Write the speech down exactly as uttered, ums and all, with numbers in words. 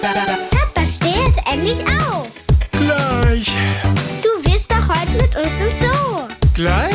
Papa, steh jetzt endlich auf. Gleich. Du willst doch heute mit uns ins Zoo. Gleich?